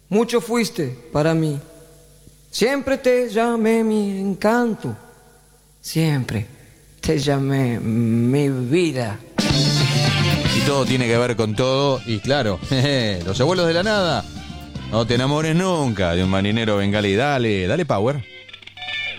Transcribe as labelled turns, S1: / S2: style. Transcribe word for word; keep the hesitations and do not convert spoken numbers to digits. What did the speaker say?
S1: mucho fuiste para mí. Siempre te llamé mi encanto, siempre te llamé mi vida.
S2: Y todo tiene que ver con todo. Y claro, los abuelos de la nada. No te enamores nunca de un marinero bengalí. Dale, dale power.